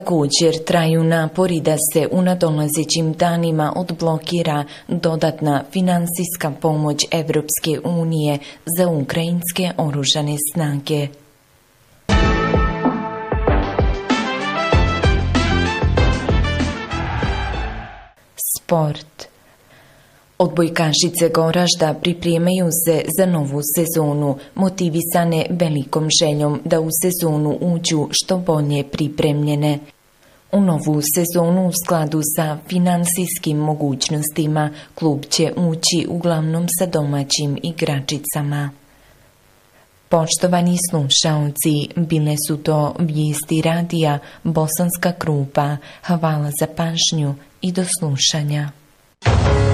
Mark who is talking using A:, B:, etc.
A: Također traju napori da se u nadolazećim danima odblokira dodatna finansijska pomoć Evropske unije za ukrajinske oružane snage. Sport. Odbojkašice Goražda pripremaju se za novu sezonu, motivisane velikom željom da u sezonu uđu što bolje pripremljene. U novu sezonu u skladu sa finansijskim mogućnostima klub će ući uglavnom sa domaćim igračicama. Poštovani slušaoci, bile su to vijesti radija Bosanska Krupa. Hvala za pažnju i do slušanja.